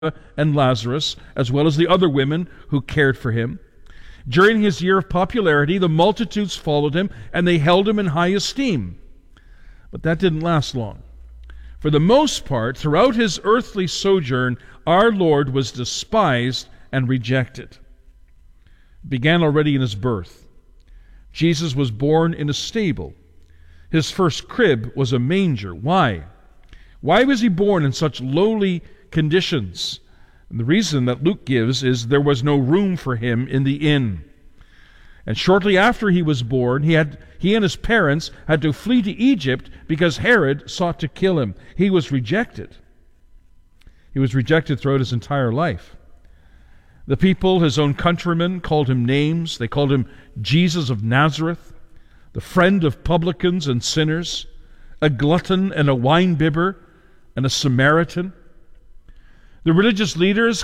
and Lazarus, as well as the other women who cared for him. During his year of popularity, the multitudes followed him, and they held him in high esteem. But that didn't last long. For the most part, throughout his earthly sojourn, our Lord was despised and rejected. It began already in his birth. Jesus was born in a stable. His first crib was a manger. Why? Why was he born in such lowly conditions? And the reason that Luke gives is there was no room for him in the inn. And shortly after he was born, he and his parents had to flee to Egypt because Herod sought to kill him. He was rejected. He was rejected throughout his entire life. The people, his own countrymen, called him names. They called him Jesus of Nazareth, the friend of publicans and sinners, a glutton and a winebibber, and a Samaritan. The religious leaders